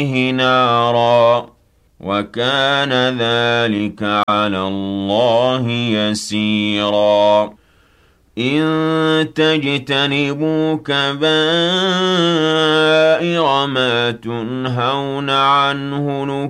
نَارًا ۚ وَكَانَ ذَٰلِكَ عَلَى اللَّهِ يَسِيرًا إِن تَجْتَنِبُوا كَبَائِرَ مَا تُنْهَوْنَ عَنْهُ